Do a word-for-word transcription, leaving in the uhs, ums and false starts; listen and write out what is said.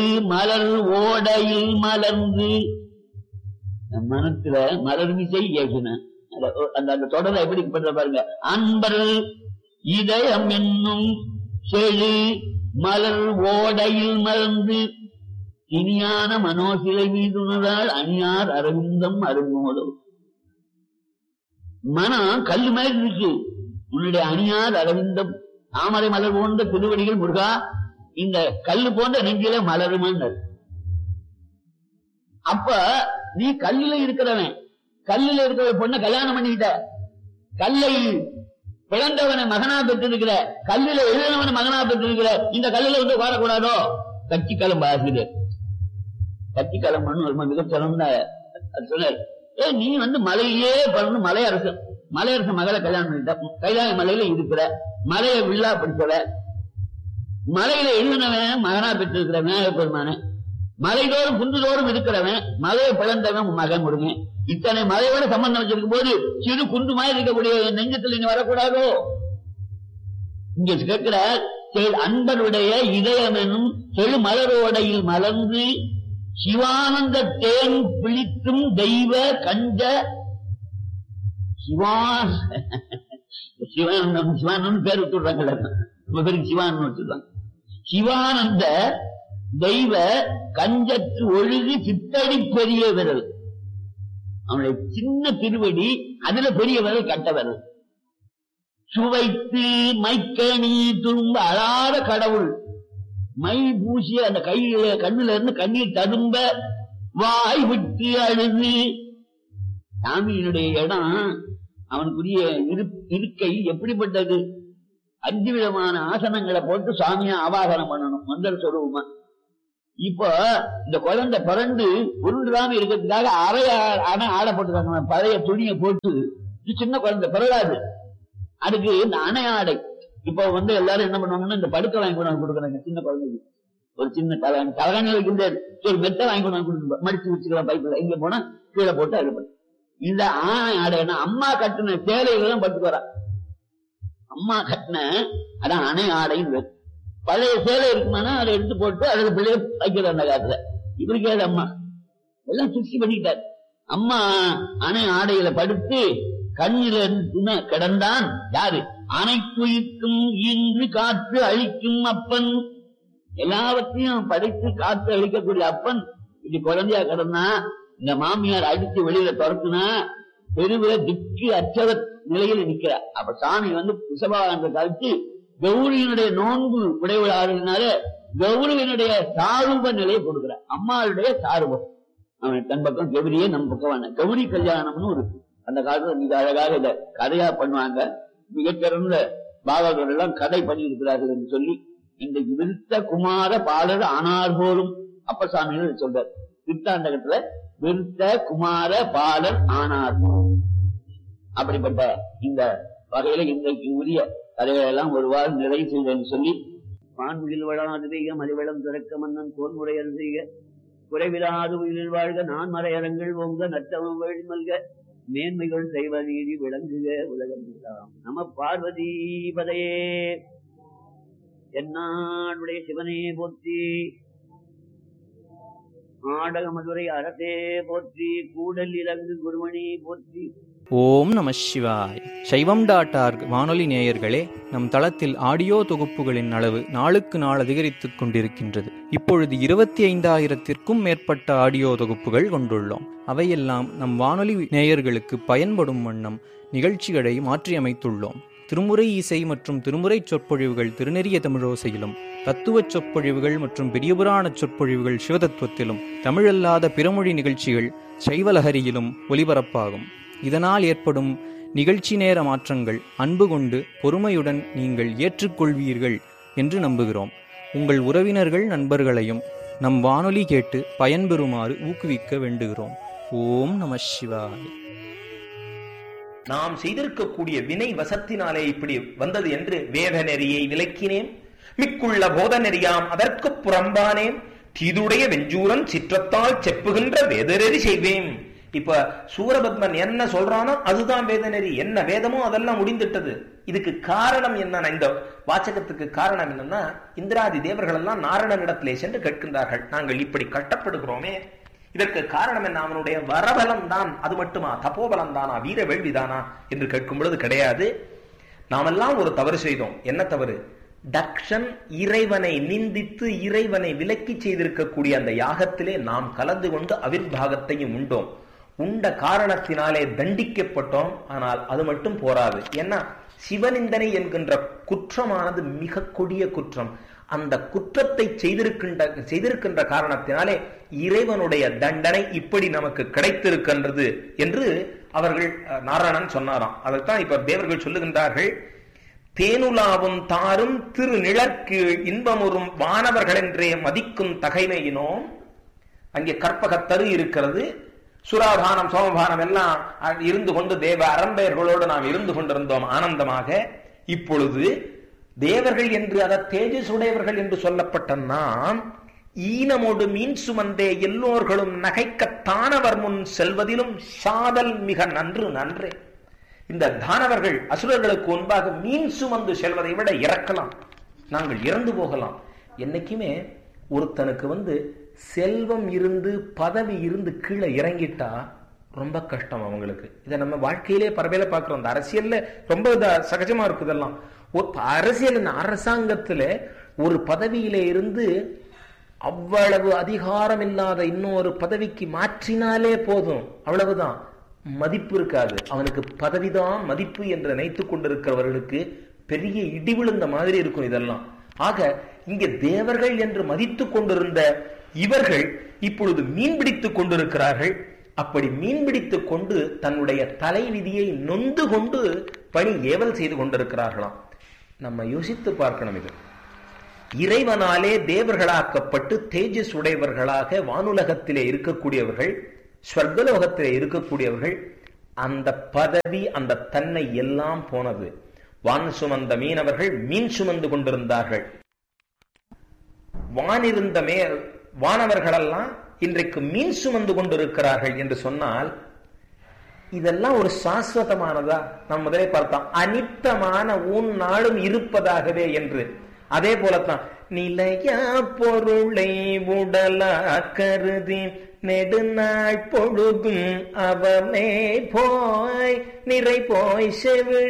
மலர் ஓடையில் மலர்ந்து மனத்துல மலர் மிசை ஏகின அந்த அந்த தொடரை எப்படி பண்ற பாருங்க. அன்பர் இதயம் என்னும் செழு மலர் ஓடையில் மலர்ந்து இனியான மனோசிலை மீதுனதால் அணியார் அரவிந்தம் அருங்கோதும். மனம் கல்லு மாதிரி இருக்கு. உன்னுடைய அணியார் அரவிந்தம் தாமரை மலர் போன்ற திருவடிகள் முருகா இந்த கல்லு போன்ற நெஞ்சில மலருமான். அப்ப நீ கல்லுல இருக்கிறவன், கல்லுல இருக்கிற பொண்ண கல்யாணம் பண்ணிக்கிட்ட, கல்லை பிளந்தவனை மகனா பெற்றிருக்கிற, கல்லுல எழுதினவனை மகனா பெற்றிருக்கிற, இந்த கல்லுல வந்து வாழக்கூடாதோ? கட்சிக்காலம் ஆசிரியர் கட்சிக்காலம் பண்ணு மிகச்சிறந்த சொன்னார். ஏ நீ வந்து மலையே பண்ணு, மலையரசன் மலையரசன் மகளை கல்யாணம் பண்ணிட்ட, கைலாய மலையில இருக்கிற, மலையை வில்லா படிச்சவ, மலையில எழுதினவன் மகனா பெற்றிருக்கிற விநாயகப் பெருமான, மலைதோறும் குன்றுதோறும் இருக்கிறவன், மலையை பிளந்தவன் மகன் முருகன். இத்தனை மலையோட சம்பந்தம் வச்சிருக்கும் போது சிறு குண்டு மாதிரி இருக்கக்கூடிய நெஞ்சத்தில் நீ வரக்கூடாதோ? இங்க கேட்கிற அன்பருடைய இதயம் என்னும் செழு மலரோடையில் மலர்ந்து சிவானந்த தேன் பிழிக்கும் தெய்வ கஞ்ச சிவான் சிவானந்தம் சிவானந்தம் பேர் விட்டுறாங்க, நம்ம பேருக்கு சிவானந்தம் வச்சுருவாங்க. சிவானந்த தெய்வ கஞ்சத்து ஒழுகு சித்தடி பெரிய விரல், அவனுடைய சின்ன திருவடி அதுல பெரிய விரல் கட்ட விரல். சுவைத்து மைக்கணி துரும்ப அழாத கடவுள், மை பூசிய அந்த கையில கண்ணுல இருந்து கண்ணீர் ததும்ப வாய் விட்டு அழுது. சாமியினுடைய இடம் அவனுக்குரிய இருக்கை எப்படிப்பட்டது? அஞ்சு விதமான ஆசனங்களை போட்டு சாமியா ஆவாகனம் பண்ணணும் மந்திர சொரூபமா. இப்போ இந்த குழந்தை பிறண்டு உருண்டாம இருக்கிறதுக்காக அறைய அணை ஆடை போட்டுருக்காங்க, பழைய துணியை போட்டு. சின்ன குழந்தை பிறகாது, அதுக்கு இந்த அணை ஆடை. இப்ப வந்து எல்லாரும் என்ன பண்ணுவாங்கன்னா இந்த படுக்கை வாங்கி கொண்டாந்து கொடுக்குறாங்க சின்ன குழந்தைக்கு. ஒரு சின்ன தலகாணி தலகாணி வைக்கின்ற ஒரு மெத்தை வாங்கி கொண்டாந்து கொடுத்து மடிச்சு வச்சுக்கலாம் பைப்புல, இங்க போனா கீழே போட்டு அது பண்ணு. இந்த ஆணை ஆடைன்னா அம்மா கட்டின சேலைகள் பட்டு வரா, அம்மா கட்டின அதான் அணை ஆடைன்னு. பழைய சேலை இருக்குமானா அதை எடுத்து போட்டு அதுல பிள்ளைய வைக்கிற அந்த காலத்துல. இவருக்கே அம்மா எல்லாம் சுத்தி பண்ணிட்டார். அம்மா அணை ஆடையில படுத்து கண்ணில கிடந்தான் யாரு? அனைத்துயிர்க்கும் இன்று காற்று அழிக்கும் அப்பன், எல்லாவற்றையும் படைத்து காற்று அழிக்கக்கூடிய அப்பன் இப்படி குழந்தையா கிடந்தா, இந்த மாமியார் அடித்து வெளியில துரத்துனா பெருவில திக்கு அச்சர நிலையில நிக்கிற. அப்ப சாமி வந்து ரிஷபானந்த கழிச்சு கௌரியினுடைய நோன்பு உடையவளாகிறதுனால கௌரவினுடைய சாரூப நிலையை கொடுக்கிற. அம்மாளுடைய சாரூபம் அவன் தன் பக்கம், கௌரியே நம் பக்கம். கௌரி கல்யாணம்னு ஒரு அந்த காலத்துல மிக அழகாக இத கதையா பண்ணுவாங்க. மிகச்சிறந்த பாபாக்கள் எல்லாம் கதை பண்ணி இருக்கிறார்கள் என்று சொல்லி இன்றைக்கு விருத்த குமார பாலர் ஆனார் போலும் அப்பசாமிகள் சொல்றார். திருத்தாண்டகத்துல விருத்த குமார பாலர் ஆனார் போலும். அப்படிப்பட்ட இந்த வகையில இன்றைக்கு உரிய கதைகளை எல்லாம் ஒருவாறு நிறைவு செய்தேன் சொல்லி, மாண்புகில் வளாது பெய்க மலிவளம் திறக்க மன்னன் கோன்முறையல் செய்க குறைவிலாது உயிரில் வாழ்க நான் மறையரங்கள் ஓங்க நற்றவம் வேள் மல்க மேன்மைகள் செய்வ நீதி விளங்குக உலகம் எல்லாம். நம பார்வதி பதையே. என்னாடுடைய சிவனே போற்றி, ஆடக மதுரை அரசே போற்றி, கூடல் இலங்கு குருமணி போற்றி. ஓம் நம சிவாய். சைவம் டாட் ஆர்க் வானொலி நேயர்களே, நம் தளத்தில் ஆடியோ தொகுப்புகளின் அளவு நாளுக்கு நாள் அதிகரித்துக் கொண்டிருக்கின்றது. இப்பொழுது இருபத்தி ஐந்தாயிரத்திற்கும் மேற்பட்ட ஆடியோ தொகுப்புகள் கொண்டுள்ளோம். அவையெல்லாம் நம் வானொலி நேயர்களுக்கு பயன்படும் வண்ணம் நிகழ்ச்சிகளை மாற்றியமைத்துள்ளோம். திருமுறை இசை மற்றும் திருமுறை சொற்பொழிவுகள் திருநெறிய தமிழோசையிலும், தத்துவச் சொற்பொழிவுகள் மற்றும் பெரியபுராண சொற்பொழிவுகள் சிவதத்துவத்திலும், தமிழல்லாத பிறமொழி நிகழ்ச்சிகள் சைவலஹரியிலும் ஒலிபரப்பாகும். இதனால் ஏற்படும் நிகழ்ச்சி நேர மாற்றங்கள் அன்பு கொண்டு பொறுமையுடன் நீங்கள் ஏற்றுக்கொள்வீர்கள் என்று நம்புகிறோம். உங்கள் உறவினர்கள் நண்பர்களையும் நம் வானொலி கேட்டு பயன்பெறுமாறு ஊக்குவிக்க வேண்டுகிறோம். ஓம் நம சிவாய். நாம் செய்திருக்கக்கூடிய வினை வசத்தினாலே இப்படி வந்தது என்று வேத நெறியை விலக்கினேன், மிக்குள்ள போத நெறியாம் அதற்கு புறம்பானேன், தீதுடைய வெஞ்சூரன் சிற்றத்தால் செப்புகின்ற வேதநெறி செய்வேன். இப்ப சூரபத்மன் என்ன சொல்றானோ அதுதான் வேத நெறி, என்ன வேதமோ அதெல்லாம் முடிந்துட்டது. இதுக்கு காரணம் என்ன? இந்த வாசகத்துக்கு காரணம் என்னன்னா, இந்திராதி தேவர்கள் எல்லாம் நாரணனிடத்திலே சென்று கேட்கின்றார்கள், நாங்கள் இப்படி கஷ்டப்படுகிறோமே, இதற்கு காரணம் என்ன? அவனுடைய வரபலம் தான், அது மட்டுமா, தபோபலம் தானா, வீர வேள்விதானா என்று கேட்கும் பொழுது கிடையாது. நாமெல்லாம் ஒரு தவறு செய்தோம். என்ன தவறு? தக்ஷன் இறைவனை நிந்தித்து இறைவனை விலக்கி செய்திருக்கக்கூடிய அந்த யாகத்திலே நாம் கலந்து கொண்டு அவிர்வாகத்தையும் உண்டோம். உண்ட காரணத்தினாலே தண்டிக்கப்பட்டோம். ஆனால் அது மட்டும் போராது. ஏன்னா சிவநிந்தனை என்கின்ற குற்றமானது மிக கொடிய குற்றம். அந்த குற்றத்தை செய்திருக்கின்ற செய்திருக்கின்ற காரணத்தினாலே இறைவனுடைய தண்டனை இப்படி நமக்கு கிடைத்திருக்கின்றது என்று அவர்கள் நாராயணன் சொன்னாராம். அதைத்தான் இப்ப தேவர்கள் சொல்லுகின்றார்கள். தேனுலாவும் தாரும் திரு நிழற்கு இன்பமுறும் வானவர்கள் என்றே மதிக்கும் தகைமையினோம். அங்கே கற்பகத்தரு இருக்கிறது, சுராபானம் சோமபானம் எல்லாம் இருந்து கொண்டு தேவ அரம்பெயர்களோடு நாம் இருந்து கொண்டிருந்தோம் ஆனந்தமாக. இப்பொழுது தேவர்கள் என்று அத தேஜஸ் உடையவர்கள் என்று சொல்லப்பட்ட நாம் ஈனமோடு மீன் சுமந்தே எல்லோர்களும் நகைக்கத்தானவர் முன் செல்வதிலும் சாதல் மிக நன்று நன்றே. இந்த தானவர்கள் அசுரர்களுக்கு முன்பாக மீன் சுமந்து செல்வதை விட இறக்கலாம், நாங்கள் இறந்து போகலாம். என்னைக்குமே ஒருத்தனுக்கு வந்து செல்வம் இருந்து பதவி இருந்து கீழே இறங்கிட்டா ரொம்ப கஷ்டம் அவங்களுக்கு. இதை நம்ம வாழ்க்கையிலே பரவையில பார்க்கிறோம். இந்த அரசியல்ல ரொம்ப சகஜமா இருக்குதெல்லாம். ஒரு அரசியல் அரசாங்கத்துல ஒரு பதவியில இருந்து அவ்வளவு அதிகாரம் இல்லாத இன்னொரு பதவிக்கு மாற்றினாலே போதும், அவ்வளவுதான், மதிப்பு இருக்காது. அவனுக்கு பதவிதான் மதிப்பு என்று நினைத்துக் கொண்டிருக்கிறவர்களுக்கு பெரிய இடி விழுந்த மாதிரி இருக்கும் இதெல்லாம். ஆக இங்கே தேவர்கள் என்று மதித்துக் கொண்டிருந்த இவர்கள் இப்பொழுது மீன் பிடித்துக் கொண்டிருக்கிறார்கள். அப்படி மீன் பிடித்துக் கொண்டு தன்னுடைய தலை விதியை நொந்து கொண்டு பணி ஏவல் செய்து கொண்டிருக்கிறார்களாம். நம்ம யோசித்து பார்க்கணும். இது இறைவனாலே தேவர்களாக்கப்பட்டு தேஜஸ் உடையவர்களாக வானுலகத்திலே இருக்கக்கூடியவர்கள், ஸ்வர்கலோகத்திலே இருக்கக்கூடியவர்கள், அந்த பதவி அந்த தன்னை எல்லாம் போனது. வான் சுமந்த மீனவர்கள் மீன் சுமந்து கொண்டிருந்தார்கள். வானிருந்த மே வானவர்களெல்லாம் இன்றைக்கு மீன் சுமந்து கொண்டிருக்கிறார்கள் என்று சொன்னால் இதெல்லாம் ஒரு சாஸ்வதமானதா? நாம் முதலே பார்த்தோம், அனித்தமான உன் நாளும் இருப்பதாகவே என்று. அதே போலத்தான் நிலையா பொருளை உடலா கருதி நெடுநாள் பொழுதும் அவமே போய் நிறை போய் செவிட